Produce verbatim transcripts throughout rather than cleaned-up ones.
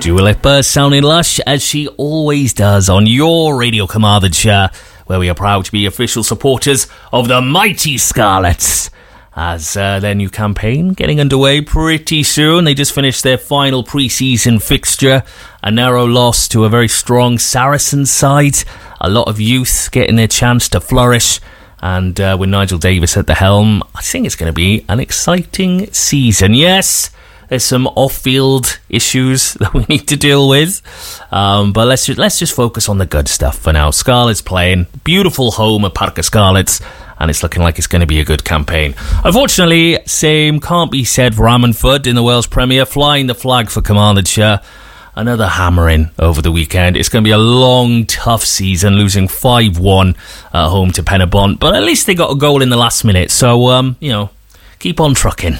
Dua Lipa sounding lush as she always does on your Radio Carmarthenshire, where we are proud to be official supporters of the mighty Scarlets. As uh, their new campaign getting underway pretty soon. They just finished their final pre-season fixture, a narrow loss to a very strong Saracens side. A lot of youth getting their chance to flourish, and uh, with Nigel Davis at the helm, I think it's going to be an exciting season. Yes, there's some off-field issues that we need to deal with, um, but let's just, let's just focus on the good stuff for now. Scarlets playing, beautiful home at Parc y Scarlets, and it's looking like it's going to be a good campaign. Unfortunately, same can't be said for Ammanford in the Wales Premier, flying the flag for Carmarthenshire. Another hammering over the weekend. It's going to be a long, tough season, losing five one at home to Penybont, but at least they got a goal in the last minute, so, um, you know, keep on trucking.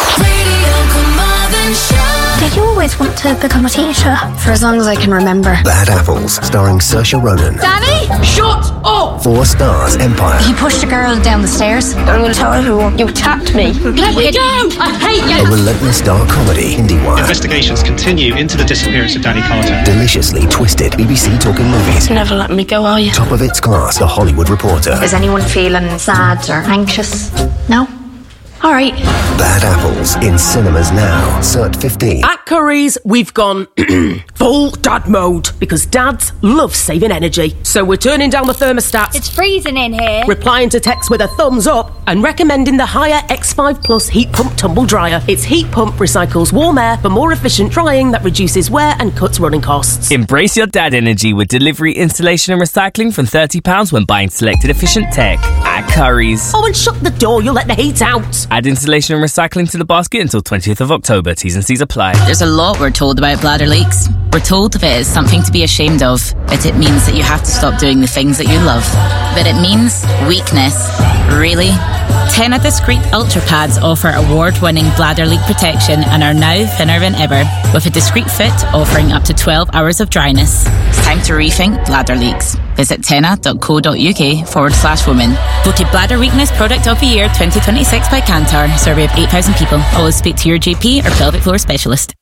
Did you always want to become a teacher? For as long as I can remember. Bad Apples, starring Saoirse Ronan. Danny, shut up! Four Stars Empire. He pushed a girl down the stairs. I'm going to tell everyone you attacked me. Let me down! I hate you! A relentless dark comedy. IndieWire. Investigations continue into the disappearance of Danny Carter. Deliciously twisted. B B C Talking Movies. You're never letting me go, are you? Top of its class. The Hollywood Reporter. Is anyone feeling sad or anxious? No? All right. Bad Apples in cinemas now. Cert fifteen. At Curry's, we've gone full dad mode because dads love saving energy. So we're turning down the thermostat. It's freezing in here. Replying to texts with a thumbs up and recommending the Haier X five Plus Heat Pump Tumble Dryer. Its heat pump recycles warm air for more efficient drying that reduces wear and cuts running costs. Embrace your dad energy with delivery, installation and recycling from thirty pounds when buying selected efficient tech at Curry's. Oh, and shut the door, you'll let the heat out. Add installation and recycling to the basket until twentieth of October. T's and C's apply. There's a lot we're told about bladder leaks. We're told that it is something to be ashamed of, but it means that you have to stop doing the things that you love. But it means weakness. Really? Tena Discreet Ultra Pads offer award-winning bladder leak protection and are now thinner than ever, with a discreet fit offering up to twelve hours of dryness. It's time to rethink bladder leaks. Visit tena.co.uk forward slash women. Voted Bladder Weakness Product of the Year twenty twenty-six by Kantar. Survey of eight thousand people. Always speak to your G P or pelvic floor specialist.